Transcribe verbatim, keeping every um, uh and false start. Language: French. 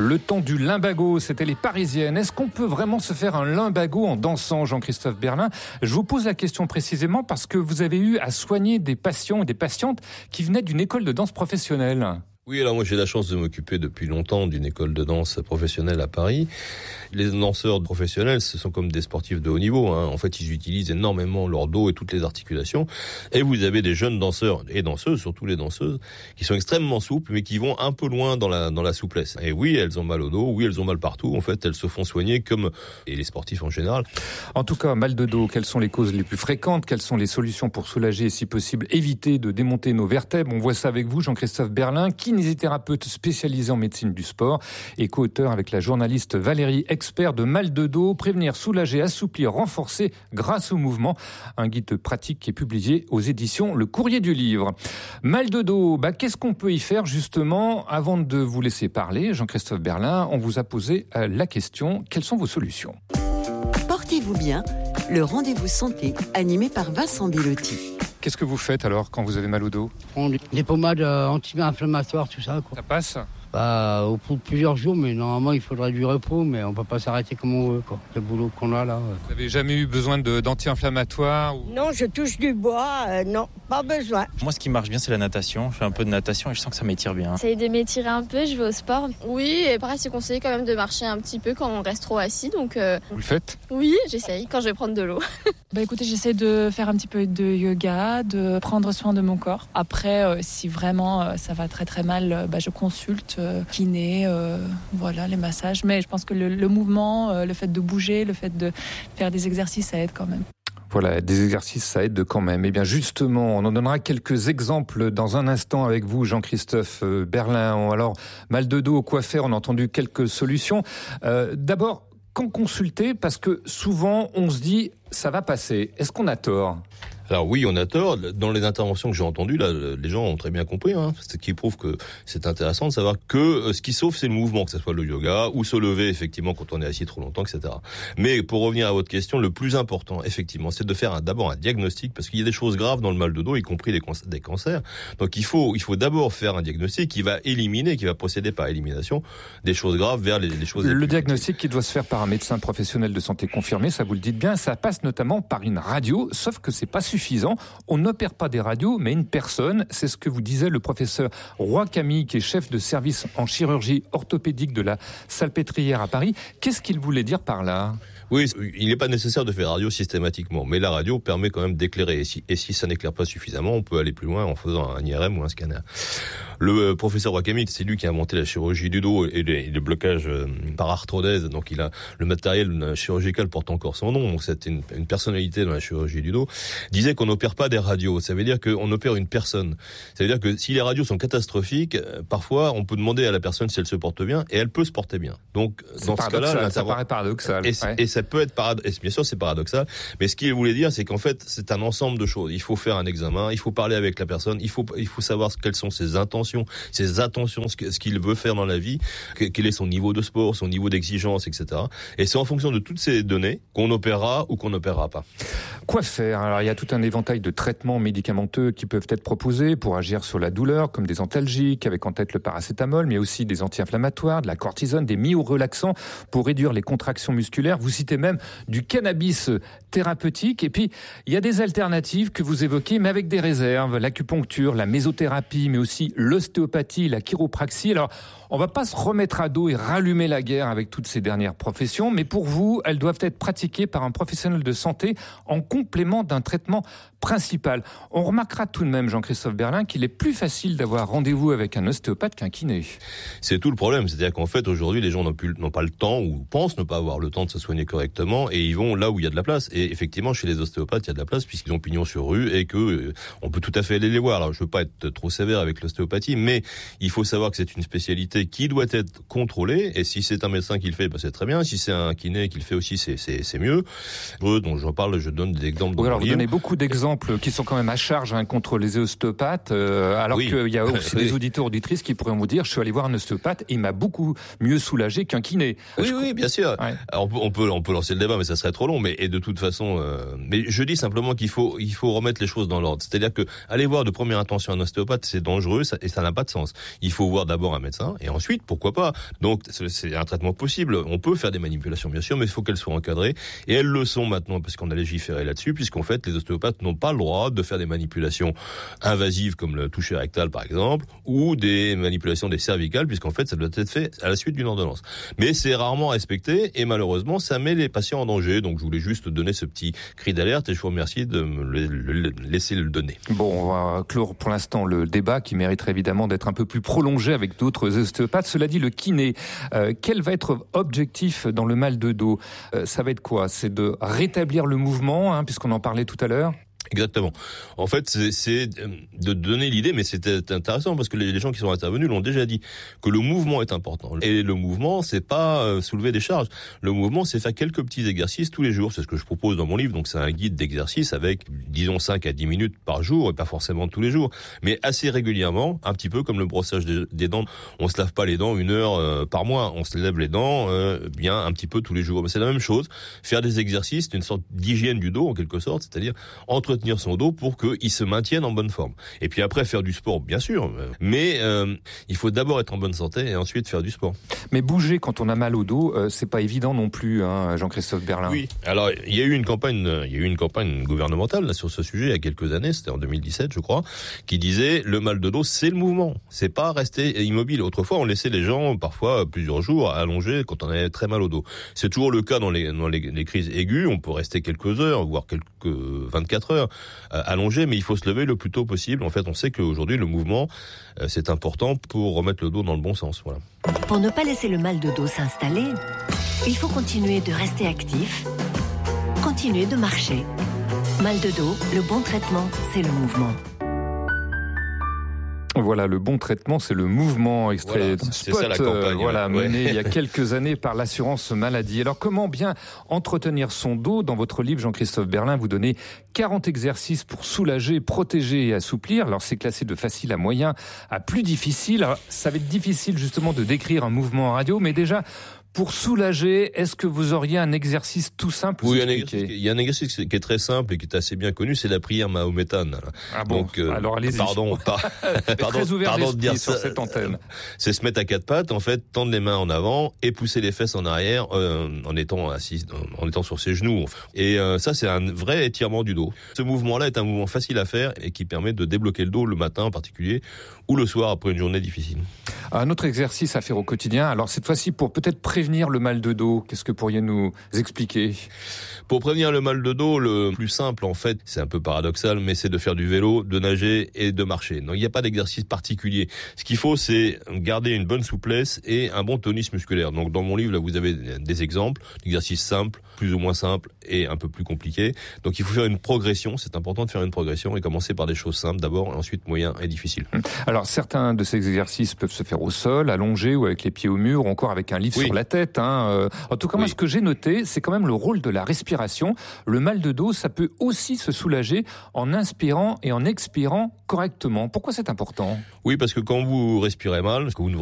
Le temps du limbago, c'était les Parisiennes. Est-ce qu'on peut vraiment se faire un limbago en dansant, Jean-Christophe Berlin? Je vous pose la question précisément parce que vous avez eu à soigner des patients et des patientes qui venaient d'une école de danse professionnelle. Oui, alors moi j'ai la chance de m'occuper depuis longtemps d'une école de danse professionnelle à Paris. Les danseurs professionnels, ce sont comme des sportifs de haut niveau, hein. En fait, ils utilisent énormément leur dos et toutes les articulations. Et vous avez des jeunes danseurs et danseuses, surtout les danseuses, qui sont extrêmement souples, mais qui vont un peu loin dans la dans la souplesse. Et oui, elles ont mal au dos, oui, elles ont mal partout. En fait, elles se font soigner comme et les sportifs en général. En tout cas, mal de dos, quelles sont les causes les plus fréquentes? Quelles sont les solutions pour soulager et, si possible, éviter de démonter nos vertèbres? On voit ça avec vous, Jean-Christophe Berlin, kinésithérapeute spécialisé en médecine du sport et co-auteur avec la journaliste Valérie, expert de mal de dos, prévenir, soulager, assouplir, renforcer grâce au mouvement. Un guide pratique qui est publié aux éditions Le Courrier du Livre. Mal de dos, bah, qu'est-ce qu'on peut y faire justement? Avant de vous laisser parler, Jean-Christophe Berlin, on vous a posé la question, quelles sont vos solutions? Portez-vous bien, le rendez-vous santé animé par Vincent Bellotti. Qu'est-ce que vous faites alors quand vous avez mal au dos? On des pommades euh, anti-inflammatoires, tout ça, quoi. Ça passe? Bah, au bout de plusieurs jours, mais normalement il faudrait du repos, mais on peut pas s'arrêter comme on veut, quoi. Le boulot qu'on a là. Ouais. Vous avez jamais eu besoin de, d'anti-inflammatoires ou... Non, je touche du bois, euh, non, pas besoin. Moi, ce qui marche bien, c'est la natation. Je fais un peu de natation et je sens que ça m'étire bien. J'essaye de m'étirer un peu, je vais au sport. Oui, et pareil, c'est conseillé quand même de marcher un petit peu quand on reste trop assis, donc... Euh... Vous le faites? Oui, j'essaye quand je vais prendre de l'eau. Bah écoutez, j'essaie de faire un petit peu de yoga, de prendre soin de mon corps. Après, euh, si vraiment euh, ça va très très mal, euh, bah, je consulte euh, kiné, euh, voilà, les massages. Mais je pense que le, le mouvement, euh, le fait de bouger, le fait de faire des exercices, ça aide quand même. Voilà, des exercices, ça aide quand même. Eh bien, justement, on en donnera quelques exemples dans un instant avec vous, Jean-Christophe Berlin. Alors, mal de dos, quoi faire? On a entendu quelques solutions. Euh, d'abord, quand consulter? Parce que souvent, on se dit, ça va passer. Est-ce qu'on a tort? Alors oui, on a tort. Dans les interventions que j'ai entendues, là, les gens ont très bien compris, hein, ce qui prouve que c'est intéressant de savoir que euh, ce qui sauve, c'est le mouvement, que ce soit le yoga ou se lever, effectivement, quand on est assis trop longtemps, et cetera. Mais pour revenir à votre question, le plus important, effectivement, c'est de faire un, d'abord un diagnostic, parce qu'il y a des choses graves dans le mal de dos, y compris des, des cancers. Donc il faut, il faut d'abord faire un diagnostic qui va éliminer, qui va procéder par élimination des choses graves vers les, les choses... Le diagnostic qui doit se faire par un médecin professionnel de santé confirmé, ça vous le dites bien, ça passe notamment par une radio, sauf que c'est pas suffisant. On n'opère pas des radios, mais une personne. C'est ce que vous disait le professeur Roy Camille, qui est chef de service en chirurgie orthopédique de la Salpêtrière à Paris. Qu'est-ce qu'il voulait dire par là? Oui, il n'est pas nécessaire de faire radio systématiquement, mais la radio permet quand même d'éclairer. Et si, et si ça n'éclaire pas suffisamment, on peut aller plus loin en faisant un I R M ou un scanner. Le professeur Wakami, c'est lui qui a inventé la chirurgie du dos et les, les blocages par arthrodèse. Donc il a le matériel chirurgical porte encore son nom. Donc c'était une, une personnalité dans la chirurgie du dos. Disait qu'on n'opère pas des radios. Ça veut dire qu'on opère une personne. Ça veut dire que si les radios sont catastrophiques, parfois on peut demander à la personne si elle se porte bien et elle peut se porter bien. Donc c'est dans ce cas-là, ça paraît paradoxal. Et, ouais. et ça peut être paradoxal. Bien sûr, c'est paradoxal. Mais ce qu'il voulait dire, c'est qu'en fait, c'est un ensemble de choses. Il faut faire un examen, il faut parler avec la personne, il faut il faut savoir quelles sont ses intentions, ses attentions, ce qu'il veut faire dans la vie, quel est son niveau de sport, son niveau d'exigence, et cetera. Et c'est en fonction de toutes ces données qu'on opérera ou qu'on n'opérera pas. Quoi faire? Alors, il y a tout un éventail de traitements médicamenteux qui peuvent être proposés pour agir sur la douleur, comme des antalgiques, avec en tête le paracétamol, mais aussi des anti-inflammatoires, de la cortisone, des myorelaxants pour réduire les contractions musculaires. Vous citez même du cannabis thérapeutique. Et puis, il y a des alternatives que vous évoquez, mais avec des réserves. L'acupuncture, la mésothérapie, mais aussi l'ostéopathie, la chiropraxie. Alors, on va pas se remettre à dos et rallumer la guerre avec toutes ces dernières professions, mais pour vous, elles doivent être pratiquées par un professionnel de santé en complément d'un traitement principal. On remarquera tout de même, Jean-Christophe Berlin, qu'il est plus facile d'avoir rendez-vous avec un ostéopathe qu'un kiné. C'est tout le problème. C'est-à-dire qu'en fait, aujourd'hui, les gens n'ont, plus, n'ont pas le temps ou pensent ne pas avoir le temps de se soigner correctement et ils vont là où il y a de la place. Et effectivement, chez les ostéopathes, il y a de la place puisqu'ils ont pignon sur rue et que euh, on peut tout à fait aller les voir. Alors, je veux pas être trop sévère avec l'ostéopathie, mais il faut savoir que c'est une spécialité qui doit être contrôlée. Et si c'est un médecin qui le fait, bah, c'est très bien. Si c'est un kiné qui le fait aussi, c'est, c'est, c'est mieux. Eux, dont je parle, je donne des exemples. Oui, alors vous donnez beaucoup d'exemples qui sont quand même à charge hein, contre les ostéopathes, euh, alors oui. qu'il y a aussi oui. des auditeurs auditrices qui pourraient vous dire, je suis allé voir un ostéopathe, et il m'a beaucoup mieux soulagé qu'un kiné. Oui, je... oui, bien sûr. Ouais. Alors, on peut, on peut lancer le débat, mais ça serait trop long. Mais et de toute façon, euh, mais je dis simplement qu'il faut, il faut remettre les choses dans l'ordre. C'est-à-dire que aller voir de première intention un ostéopathe, c'est dangereux ça, et ça n'a pas de sens. Il faut voir d'abord un médecin, et ensuite, pourquoi pas. Donc, c'est un traitement possible. On peut faire des manipulations, bien sûr, mais il faut qu'elles soient encadrées. Et elles le sont maintenant, parce qu'on a légiféré là-dessus, puisqu'en fait, les ostéopathes n'ont pas le droit de faire des manipulations invasives, comme le toucher rectal, par exemple, ou des manipulations des cervicales, puisqu'en fait, ça doit être fait à la suite d'une ordonnance. Mais c'est rarement respecté, et malheureusement, ça met les patients en danger. Donc, je voulais juste donner ce petit cri d'alerte, et je vous remercie de me le, le, le laisser le donner. Bon, on va clore pour l'instant le débat, qui mériterait évidemment d'être un peu plus prolongé avec d'autres ostéopathes. Cela dit, le kiné, euh, quel va être objectif dans le mal de dos ? euh, Ça va être quoi ? C'est de rétablir le mouvement, hein, puisqu'on en parlait tout à l'heure ? Exactement. En fait, c'est, c'est de donner l'idée, mais c'était intéressant parce que les, les gens qui sont intervenus l'ont déjà dit, que le mouvement est important. Et le mouvement, c'est pas euh, soulever des charges. Le mouvement, c'est faire quelques petits exercices tous les jours. C'est ce que je propose dans mon livre. Donc, c'est un guide d'exercices avec, disons, cinq à dix minutes par jour, et pas forcément tous les jours, mais assez régulièrement, un petit peu comme le brossage des, des dents. On se lave pas les dents une heure euh, par mois. On se lave les dents euh, bien un petit peu tous les jours. Mais c'est la même chose. Faire des exercices, c'est une sorte d'hygiène du dos, en quelque sorte, c'est-à-dire entre tenir son dos pour qu'il se maintienne en bonne forme. Et puis après, faire du sport, bien sûr, mais euh, il faut d'abord être en bonne santé et ensuite faire du sport. Mais bouger quand on a mal au dos, euh, c'est pas évident non plus, hein, Jean-Christophe Berlin. Oui, alors il y a eu une campagne, il y a eu une campagne gouvernementale là, sur ce sujet il y a quelques années, c'était en deux mille dix-sept je crois, qui disait le mal de dos c'est le mouvement, c'est pas rester immobile. Autrefois on laissait les gens parfois plusieurs jours allongés quand on avait très mal au dos. C'est toujours le cas dans les, dans les, les crises aiguës, on peut rester quelques heures, voire quelques vingt-quatre heures euh, allongé, mais il faut se lever le plus tôt possible. En fait, on sait qu'aujourd'hui, le mouvement, euh, c'est important pour remettre le dos dans le bon sens. Voilà. Pour ne pas laisser le mal de dos s'installer, il faut continuer de rester actif, continuer de marcher. Mal de dos, le bon traitement, c'est le mouvement. Voilà, le bon traitement, c'est le mouvement, extrait voilà, d'un spot ça, la campagne, euh, voilà, ouais. mené il y a quelques années par l'assurance maladie. Alors, comment bien entretenir son dos ? Dans votre livre, Jean-Christophe Berlin, vous donnez quarante exercices pour soulager, protéger et assouplir. Alors, c'est classé de facile à moyen à plus difficile. Alors, ça va être difficile, justement, de décrire un mouvement en radio, mais déjà, pour soulager, est-ce que vous auriez un exercice tout simple ? Oui, il y a un exercice qui est très simple et qui est assez bien connu, c'est la prière mahométane. Ah bon, donc, euh, alors allez-y. Pardon, par, pardon, très ouvert pardon de dire sur ça. Cette antenne. C'est se mettre à quatre pattes, en fait, tendre les mains en avant et pousser les fesses en arrière euh, en étant assis, en étant sur ses genoux. Et euh, ça, c'est un vrai étirement du dos. Ce mouvement-là est un mouvement facile à faire et qui permet de débloquer le dos le matin en particulier ou le soir après une journée difficile. Un autre exercice à faire au quotidien, alors cette fois-ci pour peut-être prévenir le mal de dos, qu'est-ce que pourriez nous expliquer ? Pour prévenir le mal de dos, le plus simple en fait, c'est un peu paradoxal, mais c'est de faire du vélo, de nager et de marcher. Donc il n'y a pas d'exercice particulier. Ce qu'il faut, c'est garder une bonne souplesse et un bon tonus musculaire. Donc dans mon livre, là, vous avez des exemples d'exercices simples, plus ou moins simples et un peu plus compliqués. Donc il faut faire une progression, c'est important de faire une progression et commencer par des choses simples d'abord, et ensuite moyen et difficile. Alors certains de ces exercices peuvent se faire au sol, allongé ou avec les pieds au mur, ou encore avec un livre oui. sur la tête. Hein. En tout cas, moi, oui. ce que j'ai noté, c'est quand même le rôle de la respiration. Le mal de dos, ça peut aussi se soulager en inspirant et en expirant correctement. Pourquoi c'est important ? Oui, parce que quand vous respirez mal, que vous ne